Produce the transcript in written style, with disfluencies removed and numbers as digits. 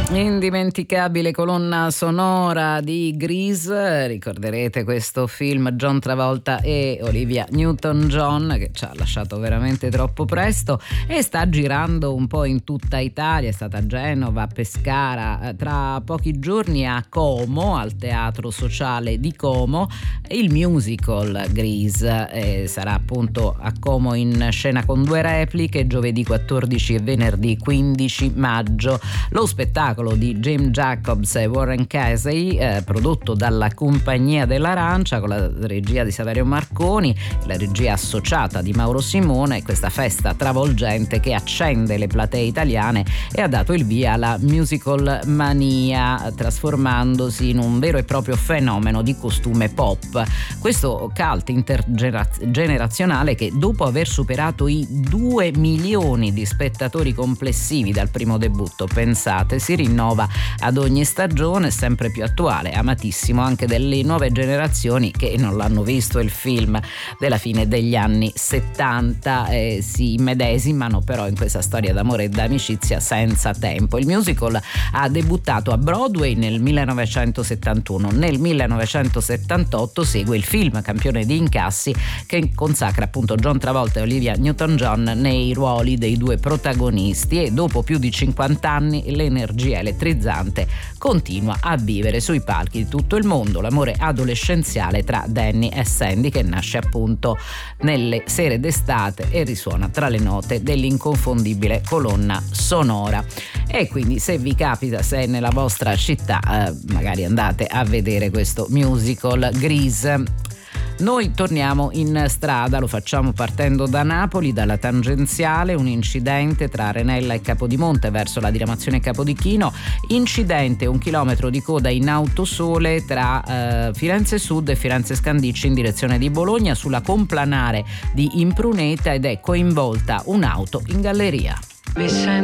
Indimenticabile colonna sonora di Grease, ricorderete questo film, John Travolta e Olivia Newton-John, che ci ha lasciato veramente troppo presto e sta girando un po' in tutta Italia. È stata a Genova, a Pescara, tra pochi giorni a Como, al Teatro Sociale di Como, il musical Grease. Sarà appunto a Como in scena con 2 repliche, giovedì 14 e venerdì 15 maggio. Lo spettacolo di Jim Jacobs e Warren Casey, prodotto dalla Compagnia dell'Arancia con la regia di Saverio Marconi, la regia associata di Mauro Simone, questa festa travolgente che accende le platee italiane e ha dato il via alla musical mania, trasformandosi in un vero e proprio fenomeno di costume pop. Questo cult intergenerazionale che, dopo aver superato i 2 milioni di spettatori complessivi dal primo debutto, pensate, si rinnova ad ogni stagione, sempre più attuale, amatissimo anche delle nuove generazioni che non l'hanno visto il film della fine degli anni 70, si immedesimano però in questa storia d'amore e d'amicizia senza tempo. Il musical ha debuttato a Broadway nel 1971, nel 1978 segue il film campione di incassi che consacra appunto John Travolta e Olivia Newton-John nei ruoli dei 2 protagonisti, e dopo più di 50 anni l'energia elettrizzante continua a vivere sui palchi di tutto il mondo. L'amore adolescenziale tra Danny e Sandy, che nasce appunto nelle sere d'estate e risuona tra le note dell'inconfondibile colonna sonora. E quindi, se vi capita, se è nella vostra città, magari andate a vedere questo musical Grease. Noi torniamo in strada, lo facciamo partendo da Napoli, dalla tangenziale, un incidente tra Arenella e Capodimonte verso la diramazione Capodichino, incidente 1 chilometro di coda in autosole tra Firenze Sud e Firenze Scandicci in direzione di Bologna sulla complanare di Impruneta, ed è coinvolta un'auto in galleria. Mi sento